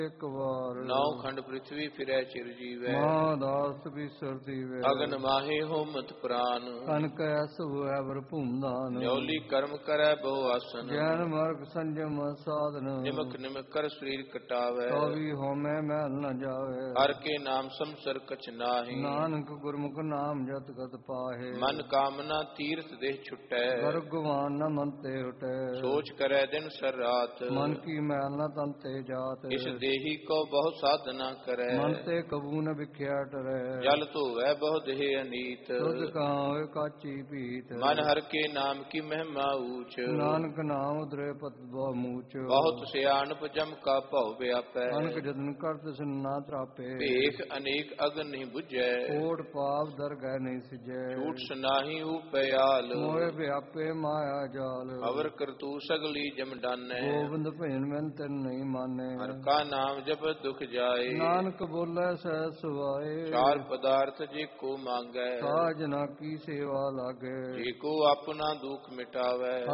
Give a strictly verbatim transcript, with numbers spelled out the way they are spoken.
ਇੱਕ ਵਾਰ ਨੌ ਖੰਡ ਪ੍ਰਿਥਵੀ ਫਿਰੈ ਚਿਰ ਜੀਵੈ। ਮਹਾਦਾਸ ਬਿਸਰ ਦੀਵੈ ਅਗਨ ਮਾਹੇ ਹੋਮਤ ਪ੍ਰਾਨ। ਕਨਕ ਐਸ ਹੋਇ ਵਰ ਭੂਮਦਾਨ। ਨਿਉਲੀ ਕਰਮ ਕਰੈ ਬਹੁ ਆਸਨ। ਜੈਨ ਮਰਗ ਸੰਜਮ ਸਾਧਨ। ਨਿਮਕ ਨਿਮਕ ਕਰ ਸਰੀਰ ਕਟਾਵੈ। ਕਵੀ ਹੋਮੈ ਮਹਿਲ ਨ ਜਾਵੇ। ਹਰ ਕੇ ਨਾਮ ਸੰਸਰ ਕਛ ਨਾਹੀ। ਨਾਨਕ ਗੁਰਮੁਖ ਨਾਮ ਜਤ ਗਤ ਪਾਹੇ। ਮਨ ਕਾਮਨਾ ਤੀਰਥ ਦੇਹ ਛੁਟੈ। ਗਰਗਵਾਨ ਨ ਮਨ ਤੇ ਹੁਟੈ। ਸੋਚ ਕਰੈ ਦਿਨ ਸਰ ਰਾਤ। ਮਨ ਕੀ ਮੈਲ ਨ ਤਨ ਤੇ ਜਾਤ। ਇਸ ਦੇਹੀ ਕੋ ਬਹੁ ਸਾਧਨਾ ਕਰੈ। ਮਨ ਤੇ ਕਬੂ ਨ ਵਿਖਿਆ ਟਰੈ। ਜਲ ਧੋਵੈ ਬਹੁ ਦੇਹ ਅਨੀਤ। ਦੁਧ ਕਹਾਵੇ ਕਾਚੀ ਪੀਤ। ਮਨ ਹਰ ਕੇ ਨਾਮ ਕੀ ਮਹਿਮਾ ਊਚ। ਨਾਨਕ ਨਾਮ ਉਦਰੇ ਪਤ ਬਹੁ ਮੂਚ। ਬਹੁਤ ਸਿਆਣਪ ਜਮ ਕਾ ਭਉ ਵਿਆਪੈ। ਅਨਕ ਜਤਨ ਕਰਤ ਸਿਨ ਨਾ ਤਰਾਪੇ। ਭੇਖ ਅਨੇਕ ਅਗਨ ਨਹੀਂ ਬੁਝੈ। ਕੋਟ ਪਾਪ ਦਰਗਹਿ ਨਹੀਂ ਸਿਜੈ। ਝੂਠ ਸੁਨਾਹੀ ਉਪਿਆਲ। ਮੋਹਿ ਵਿਆਪੇ ਮਾਇਆ ਜਾਲ। ਅਵਰ ਕਰਤੂ ਸਗਲੀ ਜਮ ਡਾਨੈ। ਗੋਬਿੰਦ ਭਜਨ ਮਨ ਤਨ ਨਹੀਂ ਮਾਨੈ। ਹਰ ਕਾ ਨਾਮ ਜਪਤ ਦੁਖ ਜਾਏ। ਨਾਨਕ ਬੋਲੇ ਸਹਿ ਸੁਆਏ। ਚਾਰ ਪਦਾਰਥ ਜੇ ਕੋ ਮੰਗੈ। ਸਾਜ ਨਾ ਕੀ ਸੇਵਾ ਲਾਗੇ। ਜੇ ਕੋ ਆਪਣਾ ਦੁਖ ਮਿਟਾਵੈ।